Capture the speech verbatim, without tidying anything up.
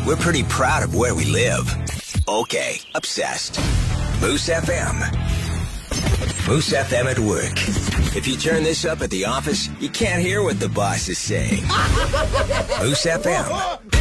we're pretty proud of where we live. Okay, obsessed. Moose F M. Moose F M at work. If you turn this up at the office, you can't hear what the boss is saying. Moose F M.